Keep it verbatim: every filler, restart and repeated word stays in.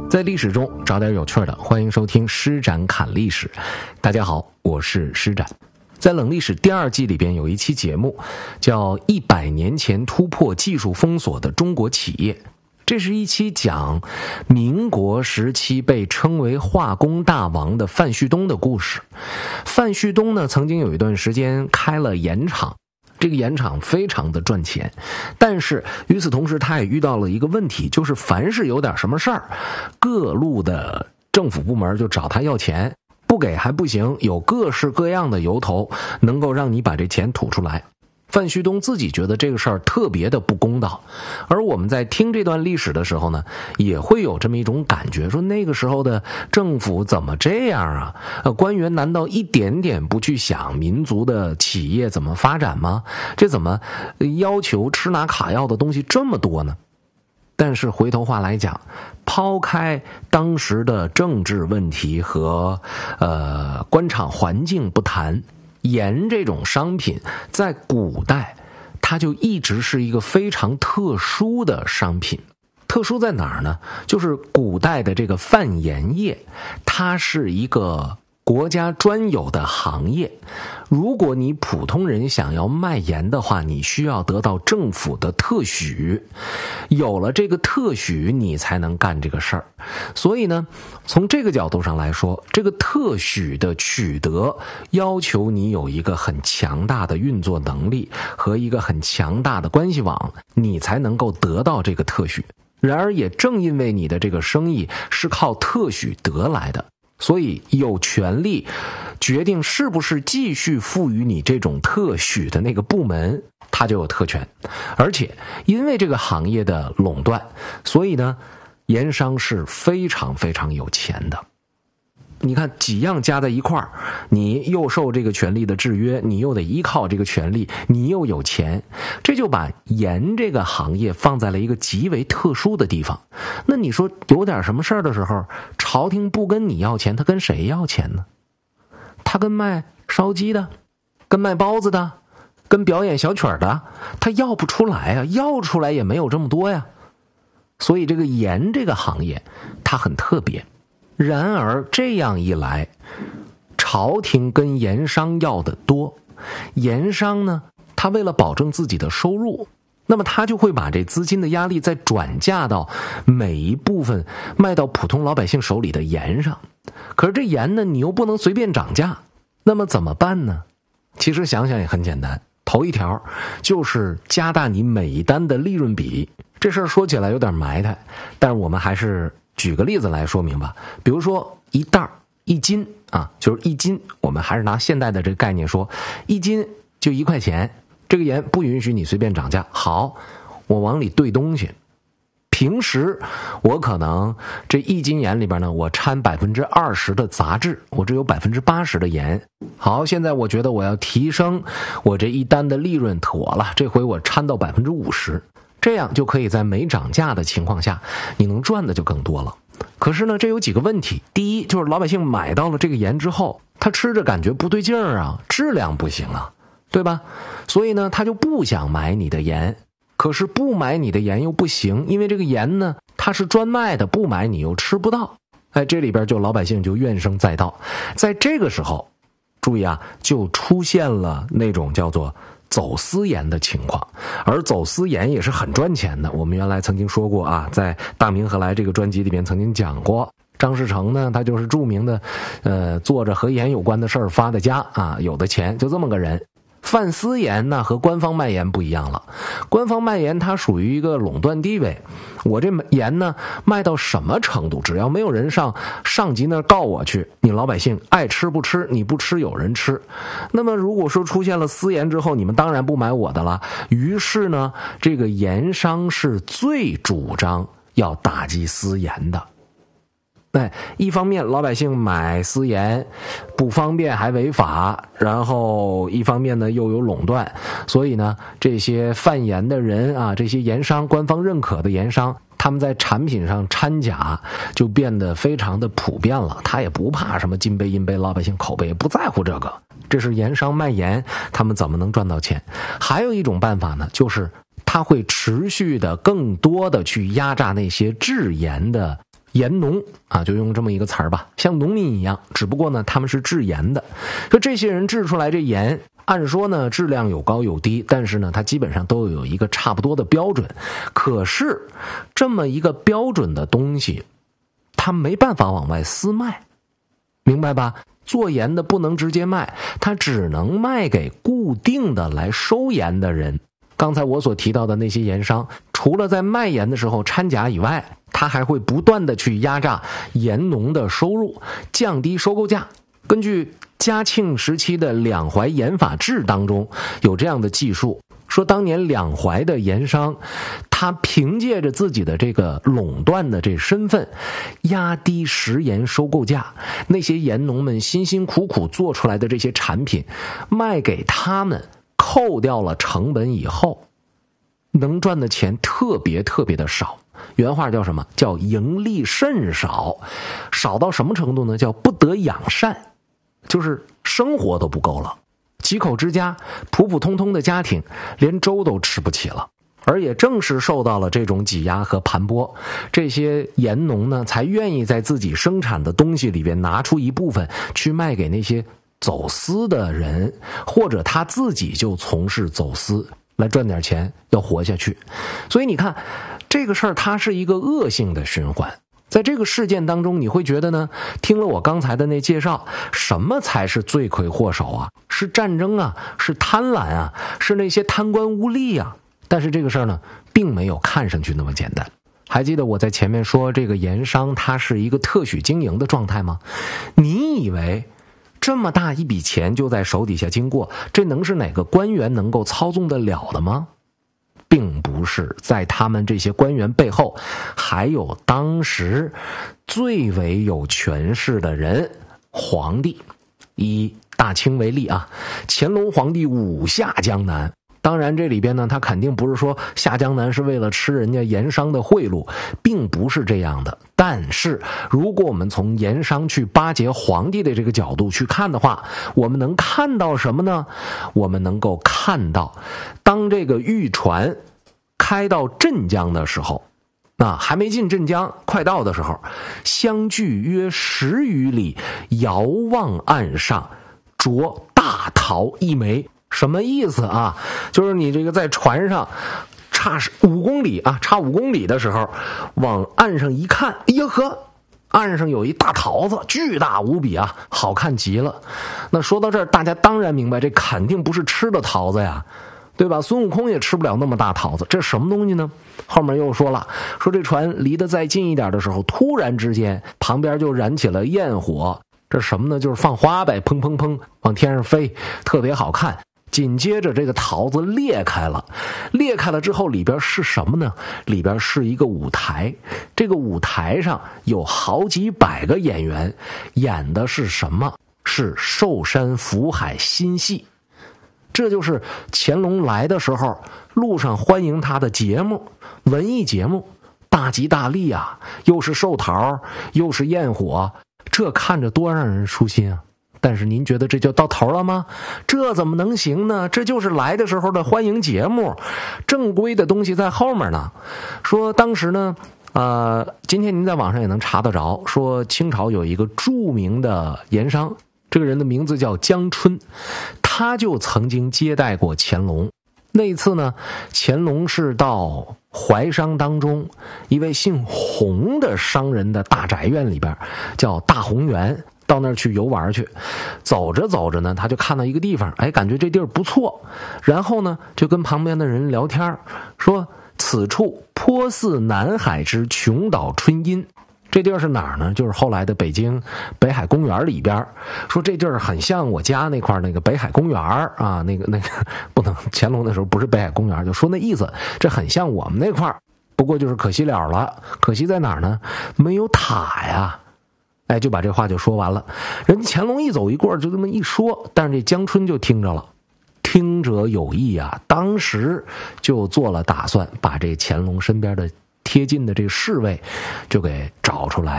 在历史中找点有趣的，欢迎收听施展侃历史。大家好，我是施展。在冷历史第二季里边有一期节目叫一百年前突破技术封锁的中国企业，这是一期讲民国时期被称为化工大王的范旭东的故事。范旭东呢，曾经有一段时间开了盐厂，这个盐厂非常的赚钱，但是与此同时他也遇到了一个问题，就是凡是有点什么事儿，各路的政府部门就找他要钱，不给还不行，有各式各样的由头能够让你把这钱吐出来。范旭东自己觉得这个事儿特别的不公道，而我们在听这段历史的时候呢，也会有这么一种感觉，说那个时候的政府怎么这样啊？呃，官员难道一点点不去想民族的企业怎么发展吗？这怎么要求吃拿卡要的东西这么多呢？但是回头话来讲，抛开当时的政治问题和呃官场环境不谈，盐这种商品在古代它就一直是一个非常特殊的商品。特殊在哪儿呢？就是古代的这个贩盐业，它是一个国家专有的行业。如果你普通人想要卖盐的话，你需要得到政府的特许，有了这个特许你才能干这个事儿。所以呢，从这个角度上来说，这个特许的取得要求你有一个很强大的运作能力和一个很强大的关系网，你才能够得到这个特许。然而也正因为你的这个生意是靠特许得来的，所以有权利决定是不是继续赋予你这种特许的那个部门，它就有特权。而且因为这个行业的垄断，所以呢，盐商是非常非常有钱的。你看几样加在一块儿，你又受这个权利的制约，你又得依靠这个权利，你又有钱，这就把盐这个行业放在了一个极为特殊的地方。那你说有点什么事儿的时候，朝廷不跟你要钱，他跟谁要钱呢？他跟卖烧鸡的，跟卖包子的，跟表演小曲儿的，他要不出来啊，要出来也没有这么多呀。所以这个盐这个行业它很特别。然而这样一来，朝廷跟盐商要的多，盐商呢，他为了保证自己的收入，那么他就会把这资金的压力再转嫁到每一部分卖到普通老百姓手里的盐上。可是这盐呢，你又不能随便涨价，那么怎么办呢？其实想想也很简单，头一条就是加大你每一单的利润比。这事儿说起来有点埋汰，但是我们还是举个例子来说明吧。比如说一袋一斤啊，就是一斤，我们还是拿现代的这个概念说，一斤就一块钱，这个盐不允许你随便涨价。好，我往里兑东西，平时我可能这一斤盐里边呢，我掺百分之二十的杂质，我只有百分之八十的盐。好，现在我觉得我要提升我这一单的利润妥了，这回我掺到百分之五十。这样就可以在没涨价的情况下，你能赚的就更多了。可是呢，这有几个问题。第一，就是老百姓买到了这个盐之后，他吃着感觉不对劲儿啊，质量不行啊，对吧？所以呢，他就不想买你的盐。可是不买你的盐又不行，因为这个盐呢，它是专卖的，不买你又吃不到。哎，这里边就老百姓就怨声载道。在这个时候，注意啊，就出现了那种叫做走私盐的情况，而走私盐也是很赚钱的。我们原来曾经说过啊，在《大明河来》这个专辑里边曾经讲过，张士诚呢，他就是著名的，呃，做着和盐有关的事儿发的家啊，有的钱，就这么个人。贩私盐呢和官方卖盐不一样了，官方卖盐它属于一个垄断地位，我这盐呢卖到什么程度，只要没有人上上级那儿告我去，你老百姓爱吃不吃，你不吃有人吃。那么如果说出现了私盐之后，你们当然不买我的了。于是呢，这个盐商是最主张要打击私盐的。哎，一方面老百姓买私盐不方便还违法，然后一方面呢又有垄断，所以呢这些贩盐的人啊，这些盐商，官方认可的盐商，他们在产品上掺假就变得非常的普遍了。他也不怕什么金杯银杯，老百姓口碑也不在乎这个。这是盐商卖盐，他们怎么能赚到钱？还有一种办法呢，就是他会持续的更多的去压榨那些制盐的盐农啊，就用这么一个词儿吧，像农民一样，只不过呢他们是制盐的。说这些人制出来这盐，按说呢质量有高有低，但是呢它基本上都有一个差不多的标准。可是这么一个标准的东西，它没办法往外私卖，明白吧？做盐的不能直接卖，它只能卖给固定的来收盐的人。刚才我所提到的那些盐商，除了在卖盐的时候掺假以外，他还会不断的去压榨盐农的收入，降低收购价。根据嘉庆时期的两淮盐法志当中有这样的记述，说当年两淮的盐商，他凭借着自己的这个垄断的这身份，压低食盐收购价，那些盐农们辛辛苦苦做出来的这些产品卖给他们，扣掉了成本以后，能赚的钱特别特别的少。原话叫什么？叫盈利甚少。少到什么程度呢？叫不得养善，就是生活都不够了。几口之家，普普通通的家庭，连粥都吃不起了。而也正是受到了这种挤压和盘剥，这些盐农呢，才愿意在自己生产的东西里边拿出一部分去卖给那些走私的人，或者他自己就从事走私，来赚点钱，要活下去。所以你看，这个事儿它是一个恶性的循环。在这个事件当中，你会觉得呢，听了我刚才的那介绍，什么才是罪魁祸首啊？是战争啊，是贪婪啊，是那些贪官污吏啊。但是这个事儿呢，并没有看上去那么简单。还记得我在前面说这个盐商它是一个特许经营的状态吗？你以为这么大一笔钱就在手底下经过，这能是哪个官员能够操纵得了的吗？并不是，在他们这些官员背后，还有当时最为有权势的人——皇帝。以大清为例啊，乾隆皇帝五下江南。当然这里边呢，他肯定不是说下江南是为了吃人家盐商的贿赂，并不是这样的。但是如果我们从盐商去巴结皇帝的这个角度去看的话，我们能看到什么呢？我们能够看到，当这个御船开到镇江的时候，啊，还没进镇江，快到的时候，相距约十余里，遥望岸上，着大桃一枚。什么意思啊？就是你这个在船上差五公里啊，差五公里的时候，往岸上一看，哎呀呵，岸上有一大桃子，巨大无比啊，好看极了。那说到这儿，大家当然明白，这肯定不是吃的桃子呀，对吧？孙悟空也吃不了那么大桃子，这什么东西呢？后面又说了，说这船离得再近一点的时候，突然之间旁边就燃起了焰火，这什么呢？就是放花呗，砰砰砰往天上飞，特别好看。紧接着这个桃子裂开了，裂开了之后里边是什么呢？里边是一个舞台，这个舞台上有好几百个演员，演的是什么？是寿山福海新戏。这就是乾隆来的时候路上欢迎他的节目，文艺节目，大吉大利啊，又是寿桃，又是焰火，这看着多让人舒心啊。但是您觉得这就到头了吗？这怎么能行呢？这就是来的时候的欢迎节目，正规的东西在后面呢。说当时呢，呃，今天您在网上也能查得着，说清朝有一个著名的盐商，这个人的名字叫江春，他就曾经接待过乾隆。那一次呢，乾隆是到淮商当中一位姓洪的商人的大宅院里边，叫大红园，到那儿去游玩去。走着走着呢，他就看到一个地方，哎，感觉这地儿不错，然后呢就跟旁边的人聊天，说此处颇似南海之琼岛春阴。这地儿是哪儿呢？就是后来的北京北海公园里边。说这地儿很像我家那块那个北海公园啊，那个那个不能，乾隆的时候不是北海公园，就说那意思，这很像我们那块，不过就是可惜了了。可惜在哪儿呢？没有塔呀。哎，就把这话就说完了。人家乾隆一走一过就这么一说，但是这江春就听着了，听者有意啊，当时就做了打算，把这乾隆身边的贴近的这个侍卫就给找出来。